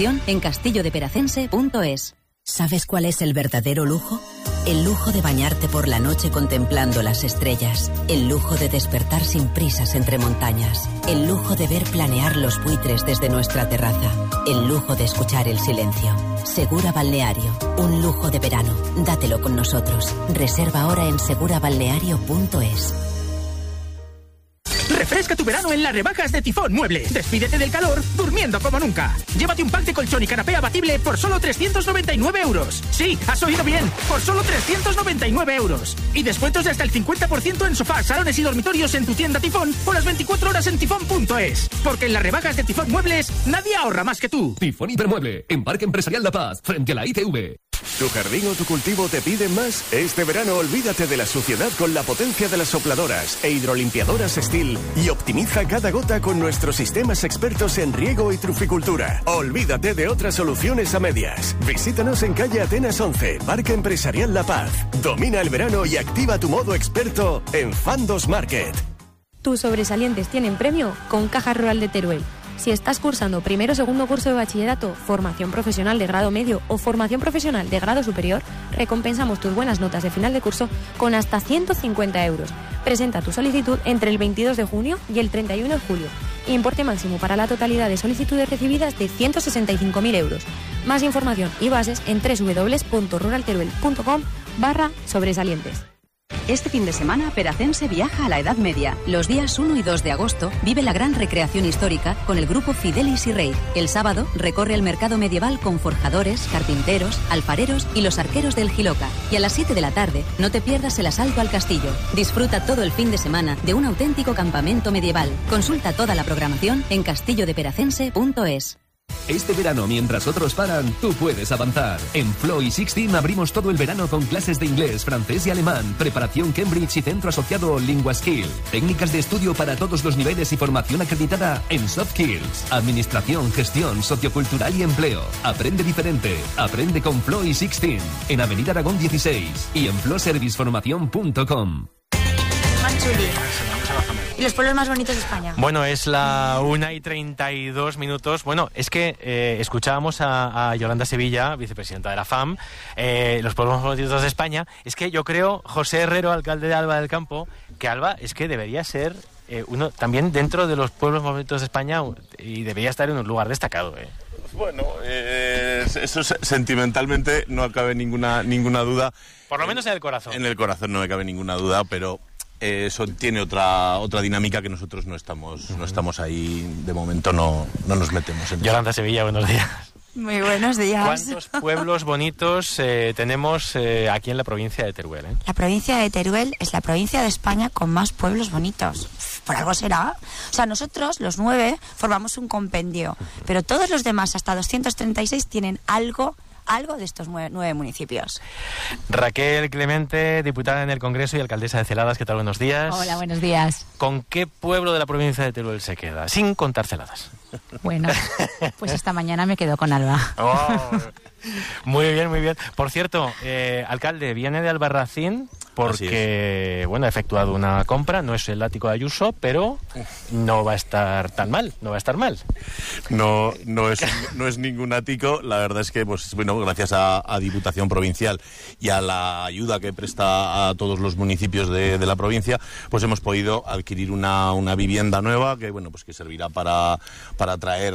información en castillodeperacense.es. ¿Sabes cuál es el verdadero lujo? El lujo de bañarte por la noche contemplando las estrellas. El lujo de despertar sin prisas entre montañas. El lujo de ver planear los buitres desde nuestra terraza. El lujo de escuchar el silencio. Segura Balneario. Un lujo de verano. Dátelo con nosotros. Reserva ahora en segurabalneario.es. Refresca tu verano en las rebajas de Tifón Mueble. Despídete del calor durmiendo como nunca. Llévate un pack de colchón y canapé abatible por solo 399 euros. Sí, has oído bien, por solo 399 euros. Y descuentos de hasta el 50% en sofás, salones y dormitorios en tu tienda Tifón o las 24 horas en tifón.es. Porque en las rebajas de Tifón Muebles nadie ahorra más que tú. Tifón Hipermueble, en Parque Empresarial La Paz, frente a la ITV. ¿Tu jardín o tu cultivo te piden más? Este verano olvídate de la suciedad con la potencia de las sopladoras e hidrolimpiadoras Steel y optimiza cada gota con nuestros sistemas expertos en riego y truficultura. Olvídate de otras soluciones a medias. Visítanos en calle Atenas 11, Parque Empresarial La Paz. Domina el verano y activa tu modo experto en Fandos Market. Tus sobresalientes tienen premio con Caja Rural de Teruel. Si estás cursando primero o segundo curso de bachillerato, formación profesional de grado medio o formación profesional de grado superior, recompensamos tus buenas notas de final de curso con hasta 150 euros. Presenta tu solicitud entre el 22 de junio y el 31 de julio. Importe máximo para la totalidad de solicitudes recibidas de 165.000 euros. Más información y bases en www.ruralteruel.com/sobresalientes. Este fin de semana, Peracense viaja a la Edad Media. Los días 1 y 2 de agosto vive la gran recreación histórica con el grupo Fidelis y Rey. El sábado recorre el mercado medieval con forjadores, carpinteros, alfareros y los arqueros del Giloca. Y a las 7 de la tarde no te pierdas el asalto al castillo. Disfruta todo el fin de semana de un auténtico campamento medieval. Consulta toda la programación en castillodeperacense.es. Este verano, mientras otros paran, tú puedes avanzar. En Flow y Sixteen abrimos todo el verano con clases de inglés, francés y alemán, preparación Cambridge y centro asociado LinguaSkill. Técnicas de estudio para todos los niveles y formación acreditada en Soft Skills, administración, gestión, sociocultural y empleo. Aprende diferente. Aprende con Flow y Sixteen. En Avenida Aragón 16 y en flowserviceformación.com. Manchuli. Y los pueblos más bonitos de España. Bueno, es la 1:32. Bueno, es que escuchábamos a Yolanda Sevilla, vicepresidenta de la FAM, los pueblos más bonitos de España. Es que yo creo, José Herrero, alcalde de Alba del Campo, que Alba es que debería ser uno también dentro de los pueblos más bonitos de España y debería estar en un lugar destacado. Bueno, eso sentimentalmente no cabe ninguna duda. Por lo menos en el corazón. En el corazón no me cabe ninguna duda, pero eso tiene otra dinámica que nosotros no estamos ahí, de momento no nos metemos en eso. Yolanda Sevilla, buenos días. Muy buenos días. ¿Cuántos pueblos bonitos tenemos aquí en la provincia de Teruel? La provincia de Teruel es la provincia de España con más pueblos bonitos. Por algo será. O sea, nosotros, los 9, formamos un compendio, pero todos los demás, hasta 236, tienen algo de estos 9 municipios. Raquel Clemente, diputada en el Congreso y alcaldesa de Celadas, ¿qué tal? Buenos días. Hola, buenos días. ¿Con qué pueblo de la provincia de Teruel se queda? Sin contar Celadas. Bueno, pues esta mañana me quedo con Alba. Oh, muy bien, muy bien. Por cierto, alcalde, viene de Albarracín porque, bueno, ha efectuado una compra, no es el ático de Ayuso, pero no va a estar tan mal, no va a estar mal. No es ningún ático, la verdad es que, pues bueno, gracias a Diputación Provincial y a la ayuda que presta a todos los municipios de la provincia, pues hemos podido adquirir una vivienda nueva que, bueno, pues que servirá para atraer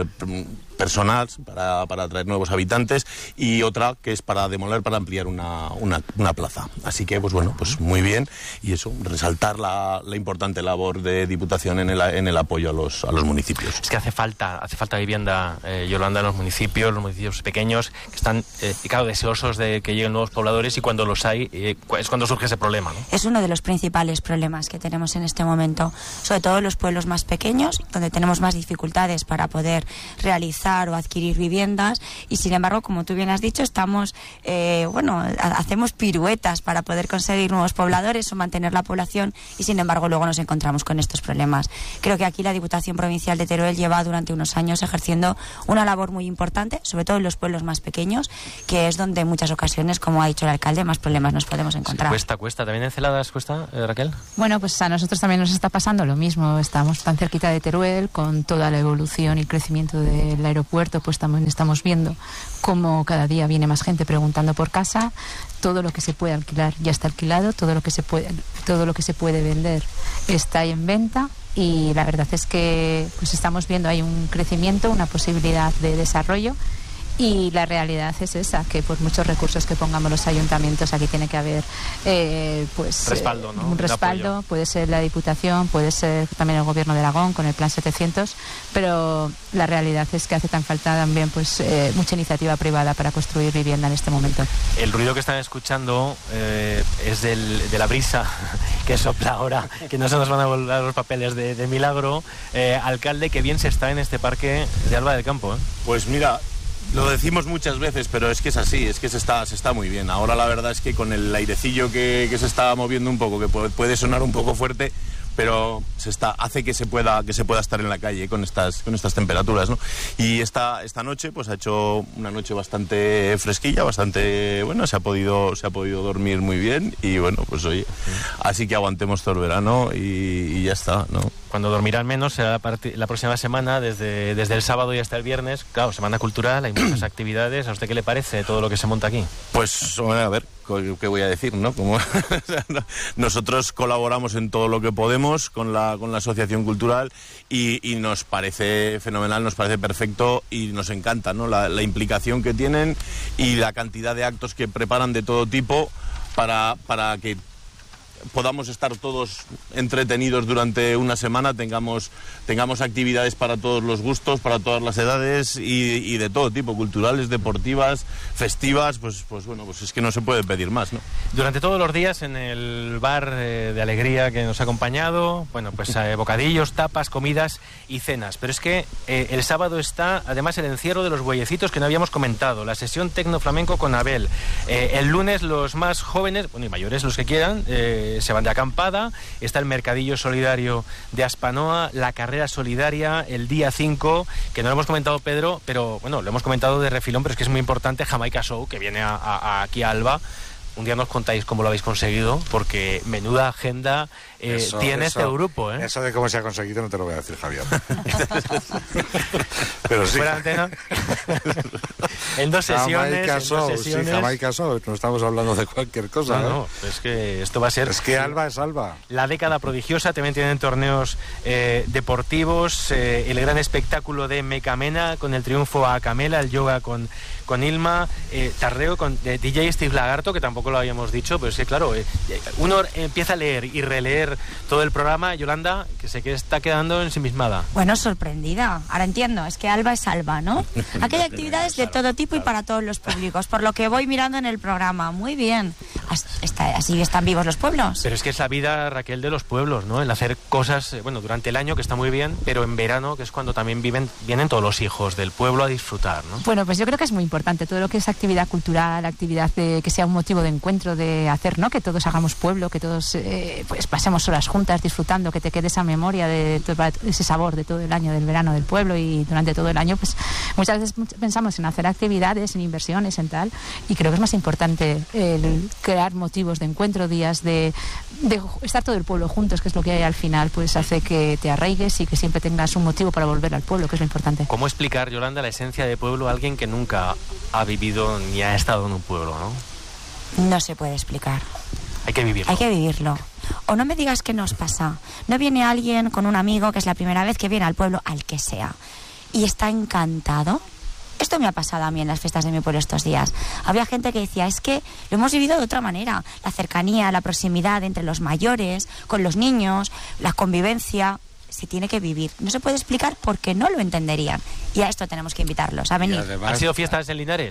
personal, para atraer nuevos habitantes, y otra que es para demoler, para ampliar una plaza. Así que, pues bueno, pues muy bien, y eso, resaltar la importante labor de Diputación en el apoyo a los municipios. Es que hace falta vivienda, Yolanda, en los municipios pequeños, que están, claro, deseosos de que lleguen nuevos pobladores, y cuando los hay, es cuando surge ese problema, ¿no? Es uno de los principales problemas que tenemos en este momento, sobre todo en los pueblos más pequeños, donde tenemos más dificultades para poder realizar o adquirir viviendas, y sin embargo, como tú bien has dicho, estamos, hacemos piruetas para poder poder conseguir nuevos pobladores o mantener la población, y sin embargo luego nos encontramos con estos problemas. Creo que aquí la Diputación Provincial de Teruel lleva durante unos años ejerciendo una labor muy importante, sobre todo en los pueblos más pequeños, que es donde en muchas ocasiones, como ha dicho el alcalde, más problemas nos podemos encontrar. Sí, cuesta. ¿También en Celadas cuesta, Raquel? Bueno, pues a nosotros también nos está pasando lo mismo. Estamos tan cerquita de Teruel, con toda la evolución y crecimiento del aeropuerto, pues también estamos viendo cómo cada día viene más gente preguntando por casa. Todo lo que se puede alquilar ya está alquilado, todo lo que se puede vender está ahí en venta, y la verdad es que pues estamos viendo ahí un crecimiento, una posibilidad de desarrollo. Y la realidad es esa, que por muchos recursos que pongamos los ayuntamientos, aquí tiene que haber respaldo, ¿no? Un respaldo, puede ser la Diputación, puede ser también el Gobierno de Aragón con el Plan 700, pero la realidad es que hace tan falta también mucha iniciativa privada para construir vivienda en este momento. El ruido que están escuchando es de la brisa que sopla ahora, que no se nos van a volar los papeles de milagro. Alcalde, que bien se está en este parque de Alba del Campo, ¿eh? Pues mira, lo decimos muchas veces, pero es que es así, es que se está muy bien. Ahora la verdad es que con el airecillo que se está moviendo un poco, que puede sonar un poco fuerte, pero hace que se pueda estar en la calle con estas temperaturas, ¿no? Y esta noche pues ha hecho una noche bastante fresquilla, bastante buena, se ha podido dormir muy bien, y bueno, pues oye, así que aguantemos todo el verano y ya está, ¿no? Cuando dormirán menos será la próxima semana, desde el sábado y hasta el viernes. Claro, semana cultural, hay muchas actividades. ¿A usted qué le parece todo lo que se monta aquí? Pues, bueno, a ver, ¿qué voy a decir, no? Como nosotros colaboramos en todo lo que podemos con la Asociación Cultural, y nos parece fenomenal, nos parece perfecto, y nos encanta, ¿no? La implicación que tienen y la cantidad de actos que preparan de todo tipo para que podamos estar todos entretenidos durante una semana, tengamos actividades para todos los gustos, para todas las edades, y de todo tipo, culturales, deportivas, festivas, pues bueno, pues es que no se puede pedir más, ¿no? Durante todos los días en el bar de alegría que nos ha acompañado, bueno, pues bocadillos, tapas, comidas y cenas. Pero es que el sábado está además el encierro de los bueyecitos, que no habíamos comentado, la sesión tecno-flamenco con Abel. El lunes los más jóvenes, bueno, y mayores, los que quieran, se van de acampada. Está el mercadillo solidario de Aspanoa, la carrera solidaria el día 5, que no lo hemos comentado, Pedro, pero bueno, lo hemos comentado de refilón, pero es que es muy importante, Jamaica Show, que viene aquí a Alba. Un día nos contáis cómo lo habéis conseguido, porque menuda agenda tiene este grupo, ¿eh? Eso de cómo se ha conseguido no te lo voy a decir, Javier. Pero sí. Fuera antena. En dos sesiones. Sí, Jamaica Show. No estamos hablando de cualquier cosa. No, es que esto va a ser... Es que Alba es Alba. La década prodigiosa. También tienen torneos deportivos, el gran espectáculo de Mecamena con el triunfo a Camela, el yoga con Ilma, tarreo con DJ Steve Lagarto, que tampoco lo habíamos dicho, pero es que claro, uno empieza a leer y releer todo el programa, Yolanda, que sé que está quedando ensimismada. Bueno, sorprendida. Ahora entiendo, es que Alba es Alba, ¿no? Aquí hay actividades de todo tipo y para todos los públicos, por lo que voy mirando en el programa. Muy bien. Así están vivos los pueblos. Pero es que es la vida, Raquel, de los pueblos, ¿no? El hacer cosas, bueno, durante el año, que está muy bien, pero en verano, que es cuando también vienen todos los hijos del pueblo a disfrutar, ¿no? Bueno, pues yo creo que es muy importante todo lo que es actividad cultural, actividad que sea un motivo de encuentro, de hacer, ¿no? Que todos hagamos pueblo, que todos pues pasemos horas juntas disfrutando, que te quede esa memoria de ese sabor de todo el año, del verano del pueblo, y durante todo el año pues muchas veces pensamos en hacer actividades, en inversiones, en tal, y creo que es más importante el crear motivos de encuentro, días de estar todo el pueblo juntos, que es lo que hay al final, pues hace que te arraigues y que siempre tengas un motivo para volver al pueblo, que es lo importante. ¿Cómo explicar, Yolanda, la esencia de pueblo a alguien que nunca ha vivido ni ha estado en un pueblo, no? No se puede explicar. Hay que vivirlo. Hay que vivirlo. O no me digas qué nos pasa. No viene alguien con un amigo que es la primera vez que viene al pueblo, al que sea, y está encantado. Esto me ha pasado a mí en las fiestas de mi pueblo estos días. Había gente que decía, es que lo hemos vivido de otra manera. La cercanía, la proximidad entre los mayores, con los niños, la convivencia, se tiene que vivir. No se puede explicar porque no lo entenderían. Y a esto tenemos que invitarlos a venir. Además, ¿han sido fiestas en Linares?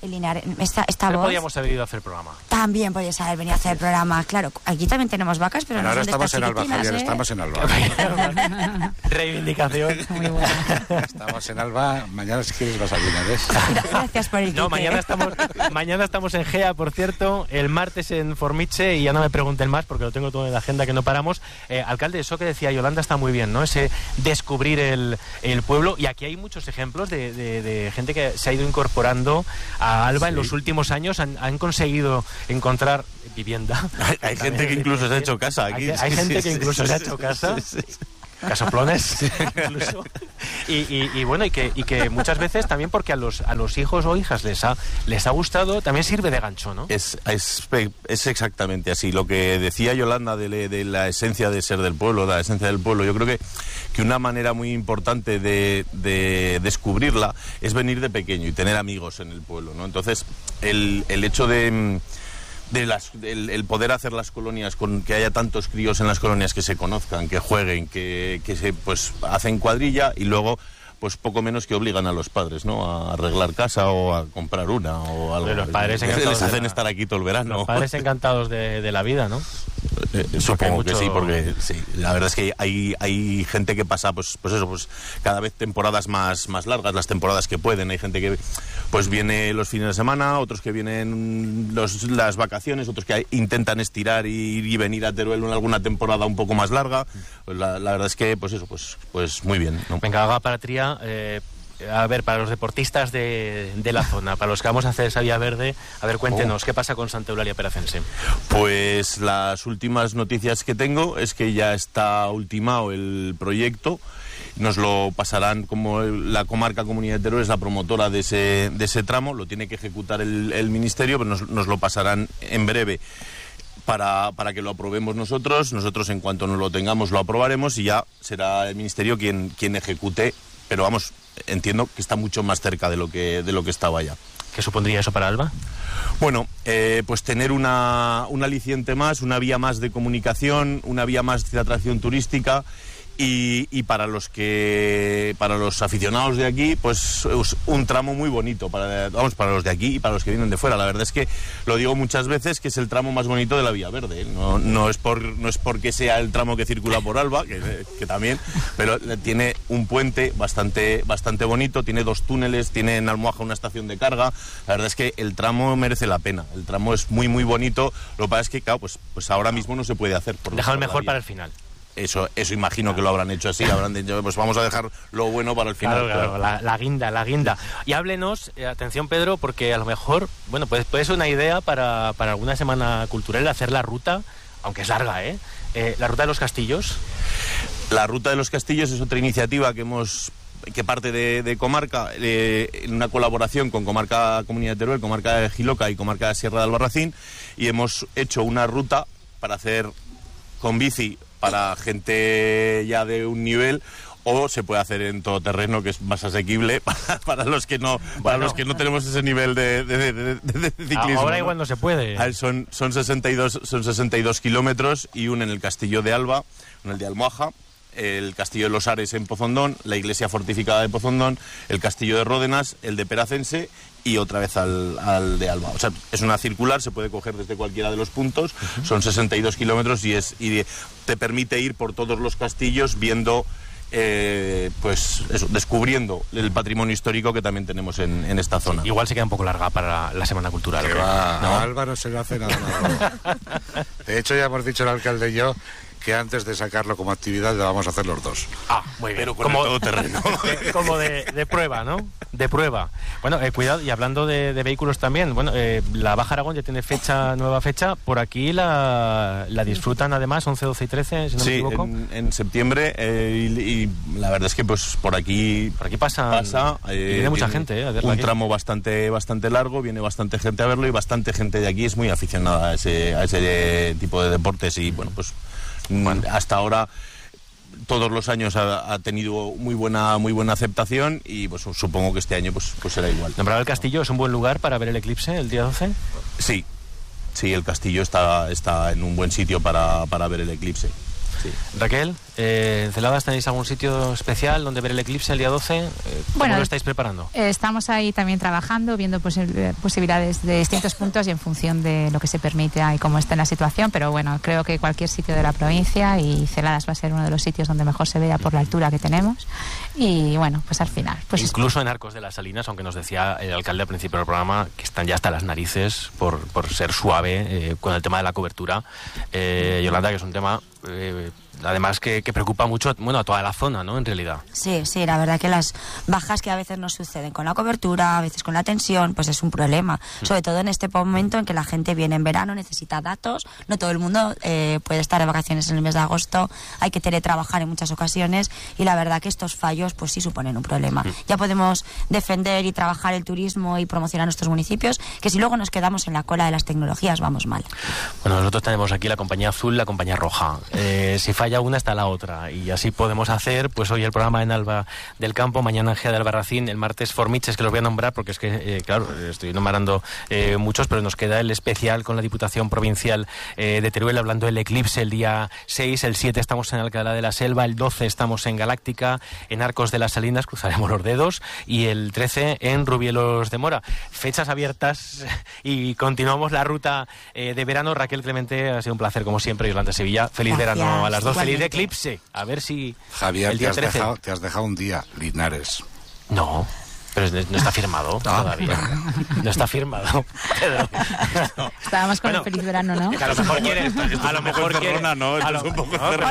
esta Pero voz... podíamos haber ido a hacer programa. También podías haber venido a hacer el programa, claro. Aquí también tenemos vacas, pero no ahora son de estamos en Alba, Javier, estamos en Alba. Reivindicación. Muy buena. Estamos en Alba, mañana si quieres vas a Linares. Gracias por el No, quite. mañana estamos en Gea, por cierto, el martes en Formiche, y ya no me pregunten más porque lo tengo todo en la agenda que no paramos. Alcalde, eso que decía Yolanda está muy bien, ¿no? Ese descubrir el pueblo, y aquí hay muchos ejemplos de gente que se ha ido incorporando a Alba en los últimos años, han conseguido encontrar vivienda. Hay gente que incluso se ha hecho casa aquí. Hay gente que incluso se ha hecho casa. Casoplones incluso. Y bueno, y que muchas veces también porque a los hijos o hijas les ha gustado, también sirve de gancho, ¿no? Es exactamente así. Lo que decía Yolanda de la esencia de ser del pueblo, la esencia del pueblo, yo creo que una manera muy importante de descubrirla es venir de pequeño y tener amigos en el pueblo, ¿no? Entonces, el hecho de el poder hacer las colonias, con que haya tantos críos en las colonias que se conozcan, que jueguen, que se pues hacen cuadrilla, y luego pues poco menos que obligan a los padres, ¿no? A arreglar casa o a comprar una o algo. Los padres les hacen estar aquí todo el verano. Los padres encantados de la vida, ¿no? Supongo que sí, porque sí, la verdad es que hay gente que pasa pues cada vez temporadas más largas, las temporadas que pueden. Hay gente que pues viene los fines de semana, otros que vienen las vacaciones, otros que intentan estirar y venir a Teruel en alguna temporada un poco más larga. Pues la verdad es que pues muy bien, ¿no? Venga, haga para Tría. A ver, para los deportistas de la zona, para los que vamos a hacer esa vía verde, a ver, cuéntenos, ¿qué pasa con Santa Eulalia Peracense? Pues las últimas noticias que tengo es que ya está ultimado el proyecto. Nos lo pasarán, como la comarca Comunidad de Teruel es la promotora de ese tramo, lo tiene que ejecutar el Ministerio, pero nos lo pasarán en breve para que lo aprobemos nosotros. Nosotros, en cuanto nos lo tengamos, lo aprobaremos y ya será el Ministerio quien ejecute, pero vamos, entiendo que está mucho más cerca de lo que estaba ya. ¿Qué supondría eso para Alba? Bueno, pues tener un aliciente más, una vía más de comunicación, una vía más de atracción turística. Y para los aficionados de aquí, pues un tramo muy bonito para los de aquí y para los que vienen de fuera. La verdad es que lo digo muchas veces, que es el tramo más bonito de la Vía Verde. No es porque sea el tramo que circula por Alba, que también, pero tiene un puente bastante bonito, tiene 2 túneles, tiene en Almohaja una estación de carga. La verdad es que el tramo merece la pena. El tramo es muy bonito. Lo que pasa es que, claro, pues ahora mismo no se puede hacer. Deja el mejor para el final. Eso imagino que lo habrán hecho así, habrán dicho, pues vamos a dejar lo bueno para el final. Claro. La guinda. Y háblenos, atención Pedro, porque a lo mejor, bueno, puede ser una idea para alguna semana cultural hacer la ruta, aunque es larga, la ruta de los castillos. La ruta de los castillos es otra iniciativa que parte de Comarca, en una colaboración con Comarca Comunidad de Teruel, Comarca de Jiloca y Comarca de Sierra de Albarracín, y hemos hecho una ruta para hacer con bici para gente ya de un nivel, o se puede hacer en todoterreno, que es más asequible para los que no tenemos ese nivel de ciclismo. Ahora igual no se puede. Son 62 kilómetros, y en el Castillo de Alba, en el de Almohaja, el Castillo de los Ares en Pozondón, la iglesia fortificada de Pozondón, el Castillo de Ródenas, el de Peracense y otra vez al de Alba. O sea, es una circular, se puede coger desde cualquiera de los puntos, son 62 kilómetros y te permite ir por todos los castillos viendo, descubriendo el patrimonio histórico que también tenemos en esta zona. Igual se queda un poco larga para la Semana Cultural. ¿No? A Alba no se le hace nada. De hecho, ya hemos dicho el alcalde y yo que antes de sacarlo como actividad lo vamos a hacer los dos. Muy bien. Pero con todo terreno. Como de prueba, ¿no? De prueba. Bueno, cuidado, y hablando de vehículos también, bueno, la Baja Aragón ya tiene nueva fecha. Por aquí la disfrutan además 11, 12 y 13, si no me equivoco. En septiembre, y la verdad es que pues por aquí pasa y viene mucha gente a verla. Un tramo bastante largo, viene bastante gente a verlo, y bastante gente de aquí es muy aficionada a ese tipo de deportes, y bueno, pues hasta ahora todos los años ha tenido muy buena aceptación, y pues supongo que este año pues será igual. ¿Nombrado el Castillo es un buen lugar para ver el eclipse el día 12? Sí, el Castillo está en un buen sitio para ver el eclipse. Sí. Raquel, ¿en Celadas tenéis algún sitio especial donde ver el eclipse el día 12? ¿Cómo lo estáis preparando? Estamos ahí también trabajando, viendo posibilidades de distintos puntos y en función de lo que se permite y cómo está en la situación, pero bueno, creo que cualquier sitio de la provincia, y Celadas va a ser uno de los sitios donde mejor se vea por la altura que tenemos, y bueno, pues al final. Pues incluso en Arcos de las Salinas, aunque nos decía el alcalde al principio del programa que están ya hasta las narices por ser suave con el tema de la cobertura. Yolanda, que es un tema además que preocupa mucho, bueno, a toda la zona, ¿no? En realidad. Sí, la verdad que las bajas que a veces nos suceden con la cobertura, a veces con la tensión, pues es un problema. Sobre todo en este momento en que la gente viene en verano, necesita datos, no todo el mundo puede estar de vacaciones en el mes de agosto, hay que teletrabajar en muchas ocasiones, y la verdad que estos fallos pues sí suponen un problema. Ya podemos defender y trabajar el turismo y promocionar nuestros municipios, que si luego nos quedamos en la cola de las tecnologías vamos mal. Bueno, nosotros tenemos aquí la compañía azul, la compañía roja. Si falla una, está la otra, y así podemos hacer, pues hoy el programa en Alba del Campo, mañana en Gea de Albarracín, el martes Formiches, que los voy a nombrar porque es que, claro, estoy nombrando muchos, pero nos queda el especial con la Diputación Provincial de Teruel, hablando del eclipse el día 6, el 7 estamos en Alcalá de la Selva, el 12 estamos en Galáctica, en Arcos de las Salinas, cruzaremos los dedos, y el 13 en Rubielos de Mora. Fechas abiertas y continuamos la ruta de verano. Raquel Clemente, ha sido un placer como siempre. Yolanda Sevilla, feliz verano a las dos, feliz eclipse. A ver si Javier, el día 13... te has dejado un día, Linares. No, pero no está firmado todavía. No está firmado. Pedro. Estábamos con el feliz verano, ¿no? A lo mejor quiere. A lo mejor quiere. No, esto es un poco cerrona.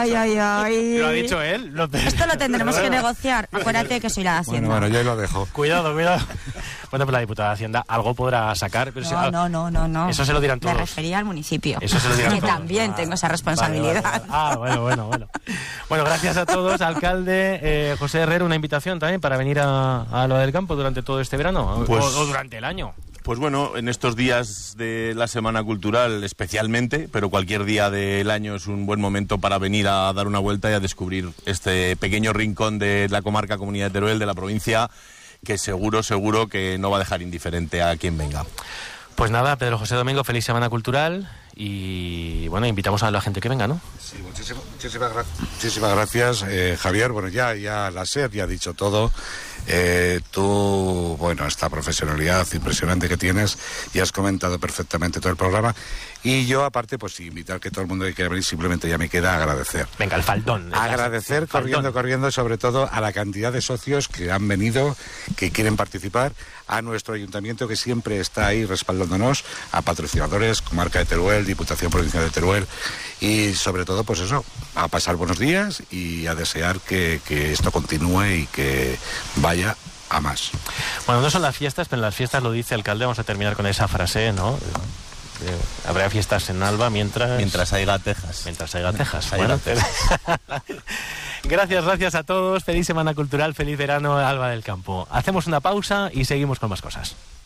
Ay. Lo ha dicho él. Esto lo tendremos que negociar. Acuérdate que soy la Hacienda. Bueno, yo lo dejo. Cuidado. Bueno, pues la diputada de Hacienda algo podrá sacar. Pero No. Eso se lo dirán todos. Me refería al municipio. Eso se lo dirán que todos. También tengo esa responsabilidad. Vale. Bueno. Bueno, gracias a todos. Alcalde José Herrero, una invitación también para venir a lo del campo durante todo este verano, pues, o durante el año. Pues bueno, en estos días de la Semana Cultural especialmente, pero cualquier día del año es un buen momento para venir a dar una vuelta y a descubrir este pequeño rincón de la comarca Comunidad de Teruel, de la provincia, que seguro que no va a dejar indiferente a quien venga. Pues nada, Pedro José Domingo, feliz Semana Cultural, y bueno, invitamos a la gente que venga, ¿no? Sí, muchísimas gracias, Javier. Bueno, ya la SER ya ha dicho todo. Tú, bueno, esta profesionalidad impresionante que tienes, y has comentado perfectamente todo el programa. Y yo, aparte, pues invitar que todo el mundo que quiera venir, simplemente ya me queda agradecer. Venga, el faldón. Agradecer, corriendo, sobre todo a la cantidad de socios que han venido, que quieren participar, a nuestro ayuntamiento que siempre está ahí respaldándonos, a patrocinadores, Comarca de Teruel, Diputación Provincial de Teruel, y sobre todo, pues eso, a pasar buenos días y a desear que esto continúe y que vaya a más. Bueno, no son las fiestas, pero en las fiestas lo dice el alcalde. Vamos a terminar con esa frase, ¿no? Habrá fiestas en Alba mientras haya Texas. Bueno, gracias a todos. Feliz Semana Cultural, feliz verano, Alba del Campo. Hacemos una pausa y seguimos con más cosas.